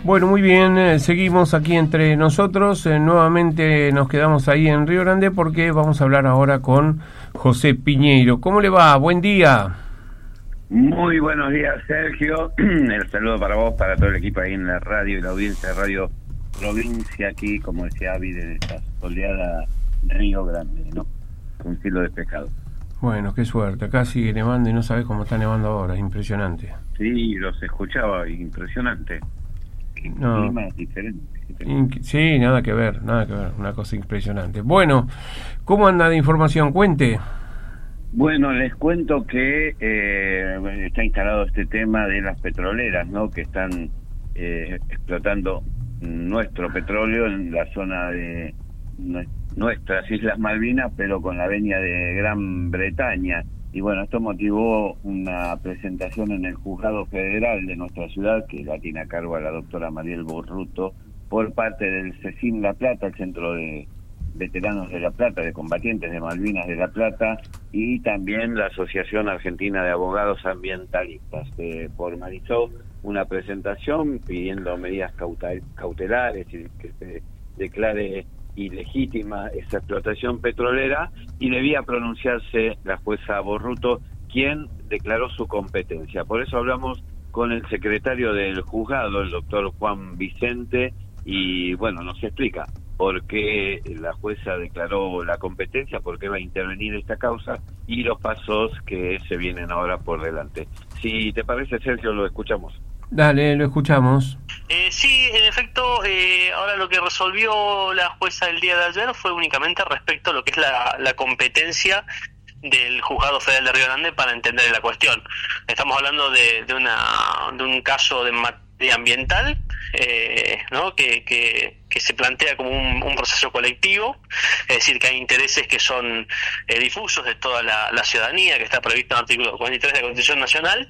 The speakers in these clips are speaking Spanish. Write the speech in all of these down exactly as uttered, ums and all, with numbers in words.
Bueno, muy bien, eh, seguimos aquí entre nosotros, eh, nuevamente nos quedamos ahí en Río Grande porque vamos a hablar ahora con José Piñeiro. ¿Cómo le va? Buen día. Muy buenos días, Sergio. El saludo para vos, para todo el equipo ahí en la radio y la audiencia de Radio Provincia, aquí, como decía Avid, en esta soleada Río Grande, ¿no? Un cielo despejado. Bueno, qué suerte, acá sigue nevando y no sabés cómo está nevando ahora, es impresionante. Sí, los escuchaba, impresionante. Qué No. clima diferente. In- sí, nada que ver, nada que ver, una cosa impresionante. Bueno, ¿cómo anda de información? Cuente. Bueno, les cuento que eh, está instalado este tema de las petroleras, ¿no? Que están eh, explotando nuestro petróleo en la zona de nue- nuestras Islas Malvinas, pero con la venia de Gran Bretaña. Y bueno, esto motivó una presentación en el Juzgado Federal de nuestra ciudad, que la tiene a cargo a la doctora Mariel Borruto, por parte del CECIM La Plata, el Centro de Veteranos de La Plata, de Combatientes de Malvinas de La Plata, y también la Asociación Argentina de Abogados Ambientalistas, que formalizó una presentación pidiendo medidas cautel- cautelares y que se declare ilegítima esa explotación petrolera, y debía pronunciarse la jueza Borruto, quien declaró su competencia. Por eso hablamos con el secretario del juzgado, el doctor Juan Vicente, y bueno, nos explica por qué la jueza declaró la competencia, por qué va a intervenir esta causa y los pasos que se vienen ahora por delante. Si te parece, Sergio, lo escuchamos. Dale, lo escuchamos. Eh, sí, en efecto, eh, ahora lo que resolvió la jueza el día de ayer fue únicamente respecto a lo que es la, la competencia del Juzgado Federal de Río Grande para entender la cuestión. Estamos hablando de, de, una, de un caso de materia ambiental, eh, ¿no? que, que, que se plantea como un, un proceso colectivo, es decir, que hay intereses que son eh, difusos de toda la, la ciudadanía, que está previsto en el artículo cuarenta y tres de la Constitución Nacional.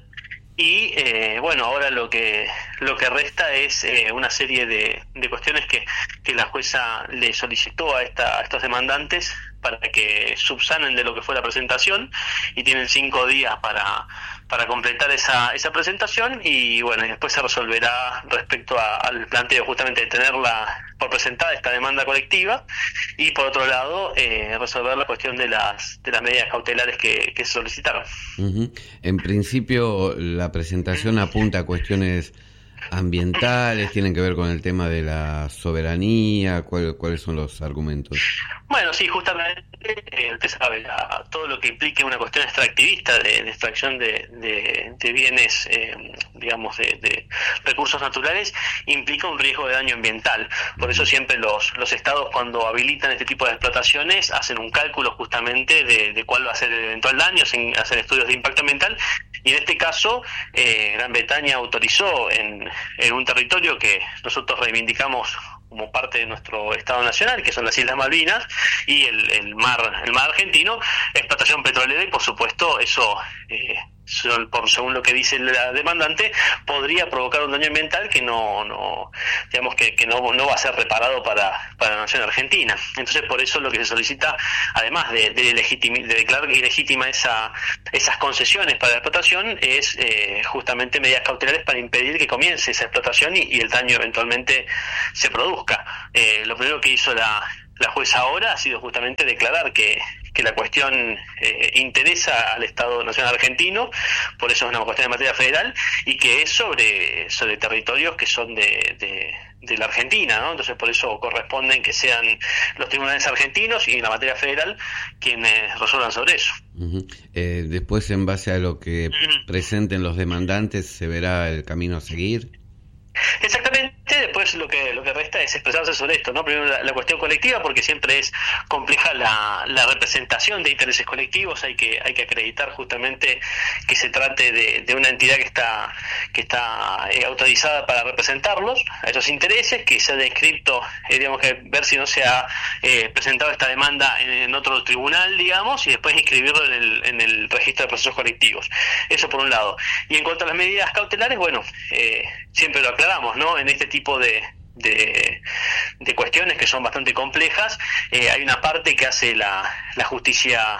Y eh, bueno, ahora lo que lo que resta es eh, una serie de, de cuestiones que, que la jueza le solicitó a, esta, a estos demandantes para que subsanen de lo que fue la presentación, y tienen cinco días para para completar esa esa presentación, y bueno, y después se resolverá respecto a, al planteo justamente de tenerla por presentada esta demanda colectiva, y por otro lado eh, resolver la cuestión de las de las medidas cautelares que, que se solicitaron. Uh-huh. En principio la presentación apunta a cuestiones ambientales, tienen que ver con el tema de la soberanía. ¿Cuál, cuáles son los argumentos? Bueno, sí, justamente, eh, usted sabe, la, todo lo que implique una cuestión extractivista de, de extracción de, de, de bienes, eh, digamos, de, de recursos naturales, implica un riesgo de daño ambiental. Por eso siempre los, los estados, cuando habilitan este tipo de explotaciones, hacen un cálculo justamente de, de cuál va a ser el eventual daño, hacen, hacen estudios de impacto ambiental, y en este caso eh, Gran Bretaña autorizó en, en un territorio que nosotros reivindicamos como parte de nuestro Estado Nacional, que son las Islas Malvinas y el, el mar el mar argentino, explotación petrolera, y por supuesto eso, eh, por según lo que dice la demandante, podría provocar un daño ambiental que no no digamos que, que no, no va a ser reparado para, para la nación argentina. Entonces, por eso lo que se solicita, además de, de, legitimi, de declarar ilegítima esa, esas concesiones para la explotación, es eh, justamente medidas cautelares para impedir que comience esa explotación y, y el daño eventualmente se produzca. Eh, lo primero que hizo la, la jueza ahora ha sido justamente declarar que, que la cuestión eh, interesa al Estado Nacional Argentino, por eso es una cuestión de materia federal, y que es sobre, sobre territorios que son de, de, de la Argentina, ¿no? Entonces, por eso corresponden que sean los tribunales argentinos y la materia federal quienes resuelvan sobre eso. Uh-huh. Eh, después, en base a lo que Uh-huh. presenten los demandantes, ¿se verá el camino a seguir? Exactamente. Después lo que lo que resta es expresarse sobre esto, ¿no? Primero la, la cuestión colectiva, porque siempre es compleja la, la representación de intereses colectivos. Hay que hay que acreditar justamente que se trate de, de una entidad que está que está eh, autorizada para representarlos a esos intereses, que se haya inscrito, eh, digamos, que ver si no se ha eh, presentado esta demanda en, en otro tribunal, digamos, y después inscribirlo en el en el registro de procesos colectivos. Eso por un lado. Y en cuanto a las medidas cautelares, bueno, eh, siempre lo aclaramos, ¿no? En este tipo de, de, de cuestiones que son bastante complejas, eh, hay una parte que hace la, la justicia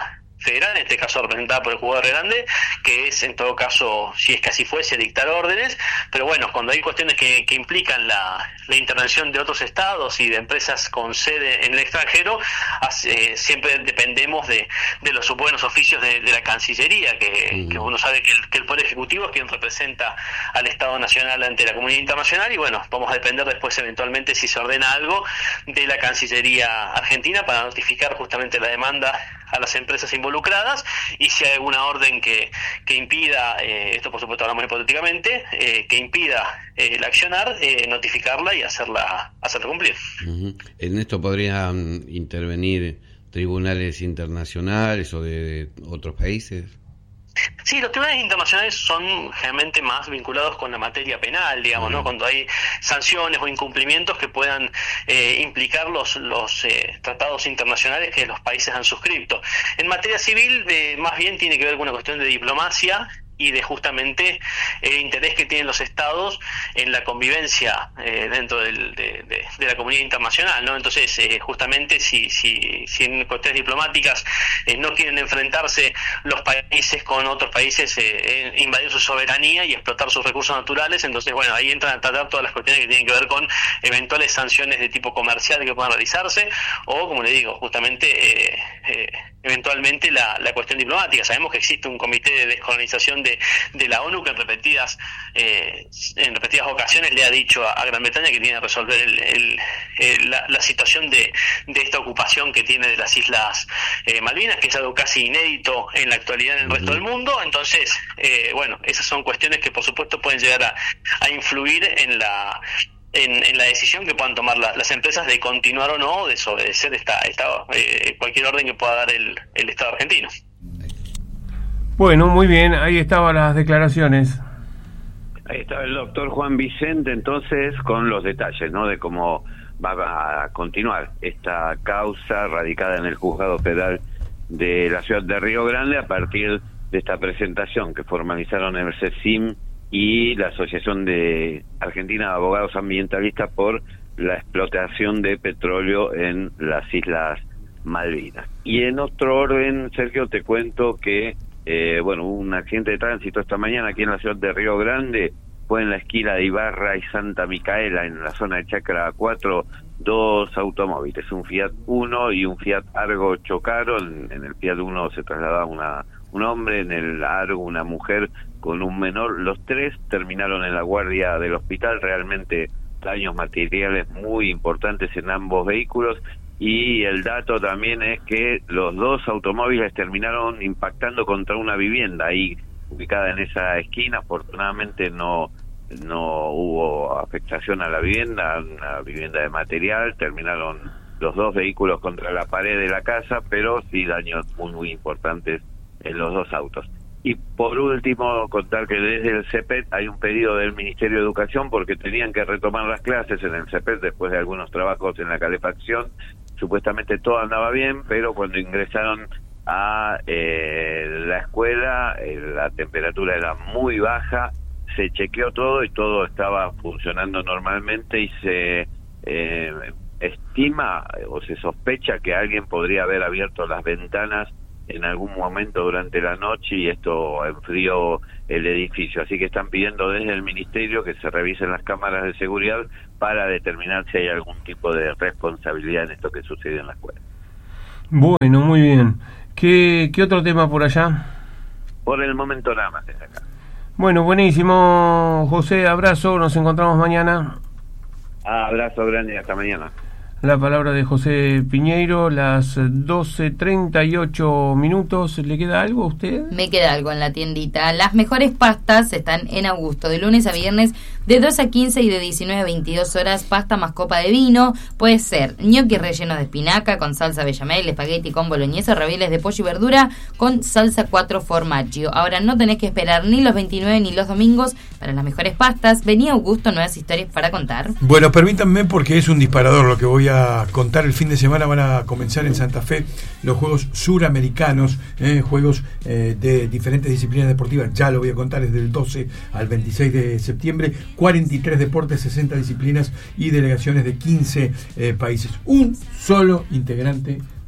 federal, en este caso representada por el jugador grande, que es en todo caso, si es que así fuese, dictar órdenes. Pero bueno, cuando hay cuestiones que, que implican la, la intervención de otros estados y de empresas con sede en el extranjero, hace, siempre dependemos de, de los buenos oficios de, de la Cancillería, que, mm. que uno sabe que el, que el Poder Ejecutivo es quien representa al Estado Nacional ante la comunidad internacional, y bueno, vamos a depender después eventualmente si se ordena algo de la Cancillería argentina para notificar justamente la demanda a las empresas involucradas, y si hay alguna orden que, que impida, eh, esto por supuesto hablamos hipotéticamente, eh, que impida eh, el accionar, eh, notificarla y hacerla, hacerla cumplir. Uh-huh. En esto podrían intervenir tribunales internacionales o de, de otros países. Sí, los tribunales internacionales son generalmente más vinculados con la materia penal, digamos, ¿no? Cuando hay sanciones o incumplimientos que puedan eh, implicar los, los eh, tratados internacionales que los países han suscrito. En materia civil, eh, más bien tiene que ver con una cuestión de diplomacia y de justamente el interés que tienen los estados en la convivencia eh, dentro del, de, de, de la comunidad internacional, ¿no? Entonces, eh, justamente si, si, si en cuestiones diplomáticas eh, no quieren enfrentarse los países con otros países, eh, eh, invadir su soberanía y explotar sus recursos naturales, entonces, bueno, ahí entran a tratar todas las cuestiones que tienen que ver con eventuales sanciones de tipo comercial que puedan realizarse, o, como le digo, justamente eh, eh, eventualmente la, la cuestión diplomática. Sabemos que existe un comité de descolonización de, de la ONU que en repetidas eh, en repetidas ocasiones le ha dicho a, a Gran Bretaña que tiene que resolver el, el, el, la, la situación de, de esta ocupación que tiene de las Islas eh, Malvinas, que es algo casi inédito en la actualidad en el uh-huh. resto del mundo. Entonces, eh, bueno, esas son cuestiones que por supuesto pueden llegar a, a influir en la En, en la decisión que puedan tomar la, las empresas de continuar o no, de desobedecer esta, esta eh, cualquier orden que pueda dar el, el Estado argentino. Bueno, muy bien, ahí estaban las declaraciones. Ahí estaba el doctor Juan Vicente, entonces, con los detalles, ¿no?, de cómo va a continuar esta causa radicada en el Juzgado Federal de la ciudad de Río Grande a partir de esta presentación que formalizaron el CECIM y la Asociación de Argentina de Abogados Ambientalistas por la explotación de petróleo en las Islas Malvinas. Y en otro orden, Sergio, te cuento que eh, bueno, hubo un accidente de tránsito esta mañana aquí en la ciudad de Río Grande. Fue en la esquina de Ibarra y Santa Micaela, en la zona de Chacra cuatro, dos automóviles, un Fiat Uno y un Fiat Argo chocaron. En el Fiat Uno se trasladaba una, un hombre, en el Argo una mujer con un menor. Los tres terminaron en la guardia del hospital. Realmente daños materiales muy importantes en ambos vehículos, y el dato también es que los dos automóviles terminaron impactando contra una vivienda ahí ubicada en esa esquina. Afortunadamente no no hubo afectación a la vivienda, una vivienda de material. Terminaron los dos vehículos contra la pared de la casa, pero sí daños muy muy importantes en los dos autos. Y por último, contar que desde el CEPET hay un pedido del Ministerio de Educación porque tenían que retomar las clases en el CEPET después de algunos trabajos en la calefacción. Supuestamente todo andaba bien, pero cuando ingresaron a eh, la escuela eh, la temperatura era muy baja, se chequeó todo y todo estaba funcionando normalmente, y se eh, estima o se sospecha que alguien podría haber abierto las ventanas en algún momento durante la noche y esto enfrió el edificio. Así que están pidiendo desde el Ministerio que se revisen las cámaras de seguridad para determinar si hay algún tipo de responsabilidad en esto que sucedió en la escuela. Bueno, muy bien. ¿Qué, qué otro tema por allá? Por el momento nada más desde acá. Bueno, buenísimo, José, abrazo, nos encontramos mañana. Abrazo grande y hasta mañana. La palabra de José Piñeiro, las doce treinta y ocho minutos. ¿Le queda algo a usted? Me queda algo en la tiendita. Las mejores pastas están en Augusto, de lunes a viernes, de doce a quince y de diecinueve a veintidós horas. Pasta más copa de vino. Puede ser ñoquis rellenos de espinaca con salsa bechamel, espagueti con boloñesa, ravioles de pollo y verdura con salsa cuatro formaggio. Ahora no tenés que esperar ni los veintinueve ni los domingos para las mejores pastas. Vení a Augusto, nuevas historias para contar. Bueno, permítanme, porque es un disparador lo que voy a contar. El fin de semana van a comenzar en Santa Fe los Juegos Suramericanos, eh, juegos eh, de diferentes disciplinas deportivas. Ya lo voy a contar, desde el doce al veintiséis de septiembre, cuarenta y tres deportes, sesenta disciplinas y delegaciones de quince eh, países. Un solo integrante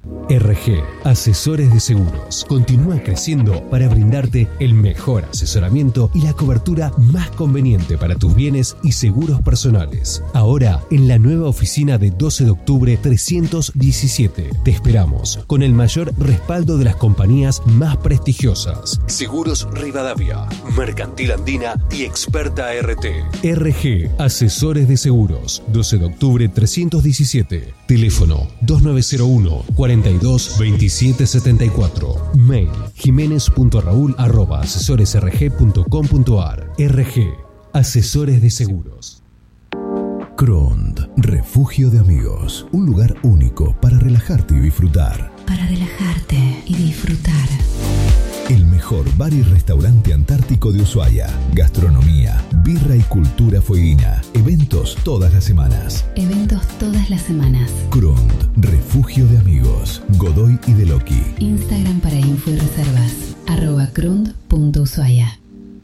R G, Asesores de Seguros, continúa creciendo para brindarte el mejor asesoramiento y la cobertura más conveniente para tus bienes y seguros personales. Ahora, en la nueva oficina de doce de octubre trescientos diecisiete. Te esperamos con el mayor respaldo de las compañías más prestigiosas. Seguros Rivadavia, Mercantil Andina y Experta R T. R G, Asesores de Seguros, doce de octubre trescientos diecisiete. Teléfono dos nueve cero uno, cuarenta y dos, veintisiete setenta y cuatro. Mail jiménez punto raúl arroba asesores r g punto com punto a r. R G, Asesores de Seguros. Crond, refugio de amigos. Un lugar único para relajarte y disfrutar. Para relajarte y disfrutar. El mejor bar y restaurante antártico de Ushuaia. Gastronomía, birra y cultura fueguina. Eventos todas las semanas. Eventos todas las semanas. Crond, refugio de amigos. Godoy y Deloqui. Instagram para info y reservas. Arroba crond punto ushuaia.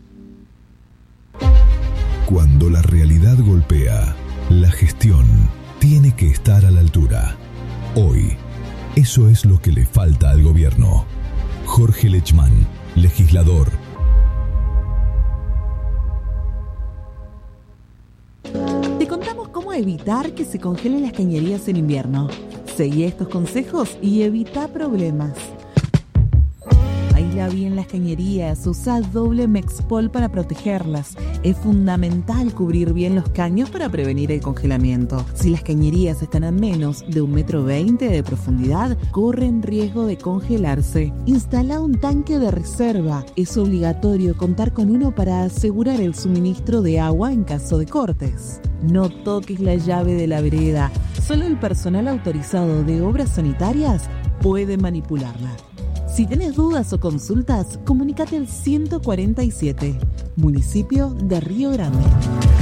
Cuando la realidad golpea, la gestión tiene que estar a la altura. Hoy, eso es lo que le falta al gobierno. Jorge Lechman, legislador. Te contamos cómo evitar que se congelen las cañerías en invierno. Seguí estos consejos y evita problemas. Aísla bien las cañerías, usa doble Mexpol para protegerlas. Es fundamental cubrir bien los caños para prevenir el congelamiento. Si las cañerías están a menos de un metro veinte de profundidad, corren riesgo de congelarse. Instala un tanque de reserva. Es obligatorio contar con uno para asegurar el suministro de agua en caso de cortes. No toques la llave de la vereda. Solo el personal autorizado de obras sanitarias puede manipularla. Si tenés dudas o consultas, comunícate al ciento cuarenta y siete, municipio de Río Grande.